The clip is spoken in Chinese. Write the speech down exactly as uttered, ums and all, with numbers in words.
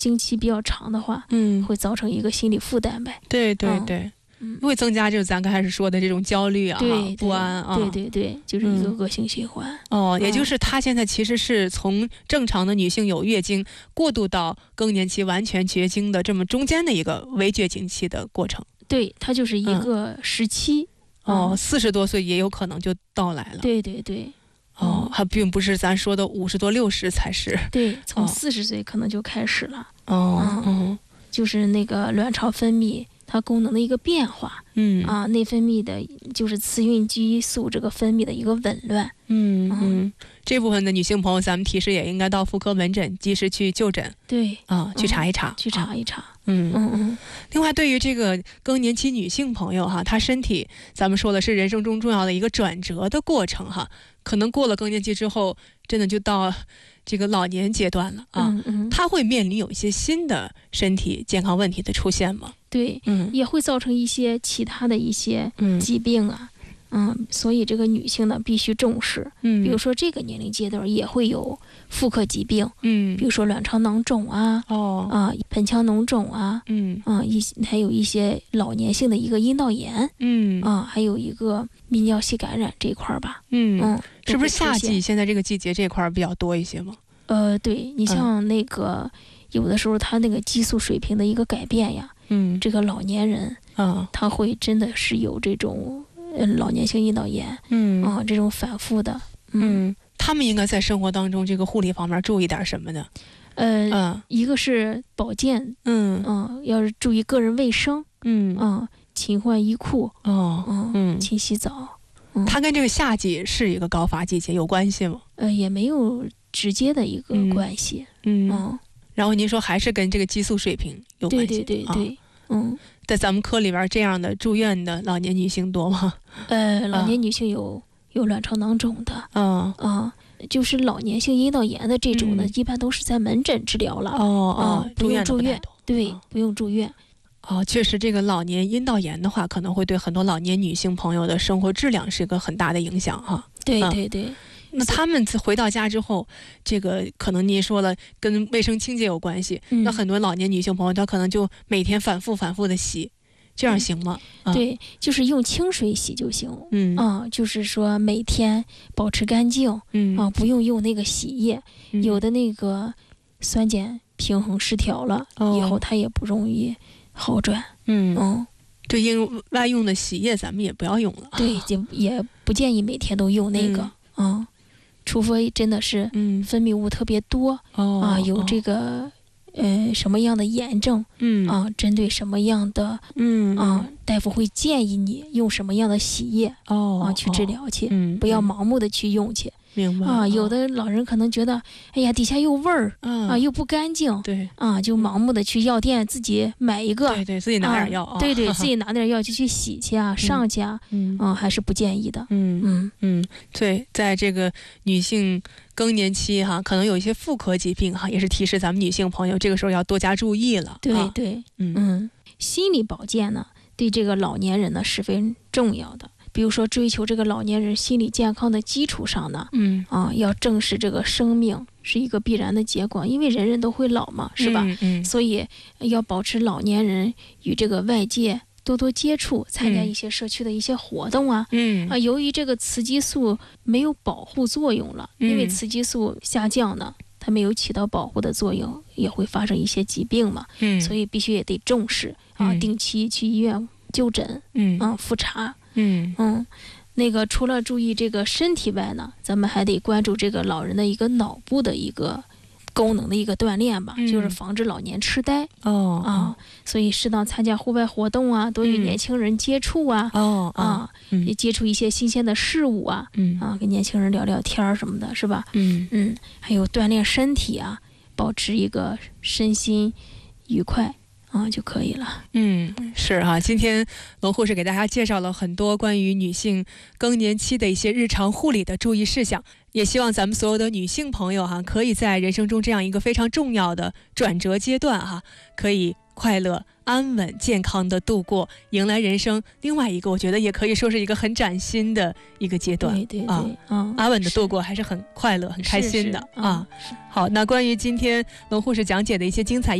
经期比较长的话， 嗯， 会造成一个心理负担呗。 对对对。 嗯， 会增加就是咱刚开始说的这种焦虑啊、 对不安啊， 对对对，就是一个恶性循环。 嗯、哦，也就是她现在其实是从正常的女性有月经过渡到更年期完全绝经的这么中间的一个微绝经期的过程。 对，它就是一个时期。 嗯、哦，四十多岁也有可能就到来了。 对对对。 哦，还并不是咱说的五十多、六十才是。 对，从四十岁可能就开始了。 哦， 嗯， 嗯就是那个卵巢分泌它功能的一个变化。 嗯啊，内分泌的就是雌孕激素这个分泌的一个紊乱。 嗯嗯，这部分的女性朋友，咱们提示也应该到妇科门诊及时去就诊。 对啊，去查一查， 嗯、去查一查。 嗯嗯嗯。 另外，对于这个更年期女性朋友哈，她身体咱们说的是人生中重要的一个转折的过程哈，可能过了更年期之后，真的就到这个老年阶段了啊。 嗯嗯。 她会面临有一些新的身体健康问题的出现吗？ 对， 嗯， 也会造成一些其他的一些疾病啊。嗯, 嗯，所以这个女性呢必须重视。嗯，比如说这个年龄阶段也会有妇科疾病。嗯，比如说卵巢囊肿啊，哦啊，盆腔脓肿啊，嗯啊，一还有一些老年性的一个阴道炎。嗯啊，还有一个泌尿系感染这一块吧。嗯嗯， 是不是夏季现在这个季节这块比较多一些吗？ 呃，对，你像那个、嗯、有的时候他那个激素水平的一个改变呀，嗯，这个老年人啊，他会真的是有这种。嗯，老年性阴道炎，嗯啊，这种反复的， 嗯，嗯他们应该在生活当中这个护理方面注意点什么呢？ 呃，嗯、一个是保健，嗯啊，要是注意个人卫生，嗯啊，勤换衣裤，哦，嗯嗯，勤洗澡。 嗯、它跟这个夏季是一个高发季节有关系吗？ 呃，也没有直接的一个关系， 嗯，嗯嗯然后您说还是跟这个激素水平有关系？ 对对对对。啊嗯， 在咱们科里边，这样的住院的老年女性多吗？ 呃，老年女性有、啊、有卵巢囊肿的，啊啊，就是老年性阴道炎的这种的，嗯、一般都是在门诊治疗了。哦哦、啊，不用住院，对、啊，不用住院。 哦，确实，这个老年阴道炎的话，可能会对很多老年女性朋友的生活质量是一个很大的影响哈。 对对对。啊那他们回到家之后，这个可能您说了跟卫生清洁有关系、嗯，那很多老年女性朋友她可能就每天反复反复的洗，这样行吗？ 嗯啊、对，就是用清水洗就行。嗯啊，就是说每天保持干净。嗯啊，不用用那个洗液，嗯、有的那个酸碱平衡失调了、哦、以后它也不容易好转。 嗯嗯，对应外用的洗液咱们也不要用了。 对，就也不建议每天都用那个。嗯。嗯除非真的是分泌物特别多、嗯、啊，有这个呃什么样的炎症，嗯啊，针对什么样的，嗯啊，大夫会建议你用什么样的洗液哦啊去治疗去，嗯，不要盲目的去用去。 明白啊，有的老人可能觉得，哎呀，底下有味儿、嗯，啊，又不干净， 对， 啊，就盲目的去药店自己买一个， 对对，自己拿点药， 啊、对对，自己拿点药就去洗去啊，上去啊，嗯，啊，还是不建议的， 嗯嗯嗯，对，在这个女性更年期哈，可能有一些妇科疾病哈，也是提示咱们女性朋友这个时候要多加注意了。 对对，啊、嗯嗯，心理保健呢，对这个老年人呢是非常重要的。比如说追求这个老年人心理健康的基础上呢，嗯啊，要正视这个生命是一个必然的结果，因为人人都会老嘛，是吧？嗯嗯、所以要保持老年人与这个外界多多接触，参加一些社区的一些活动啊。嗯啊，由于这个雌激素没有保护作用了，因为雌激素下降呢，它没有起到保护的作用，也会发生一些疾病嘛。嗯，所以必须也得重视啊，定期去医院就诊，嗯啊，复查。嗯嗯，那个除了注意这个身体外呢，咱们还得关注这个老人的一个脑部的一个功能的一个锻炼吧，嗯、就是防止老年痴呆。哦啊，所以适当参加户外活动啊，多与年轻人接触啊。哦、嗯、啊，嗯、也接触一些新鲜的事物啊。嗯啊，跟年轻人聊聊天什么的，是吧？嗯嗯，还有锻炼身体啊，保持一个身心愉快。啊、嗯，就可以了。 嗯，是哈、啊。今天龙护士给大家介绍了很多关于女性更年期的一些日常护理的注意事项，也希望咱们所有的女性朋友哈、啊，可以在人生中这样一个非常重要的转折阶段哈、啊，可以快乐、安稳、健康的度过，迎来人生另外一个，我觉得也可以说是一个很崭新的一个阶段。 对对对， 啊， 嗯、 安稳的度过还是很快乐、很开心的是是啊。好，那关于今天龙护士讲解的一些精彩。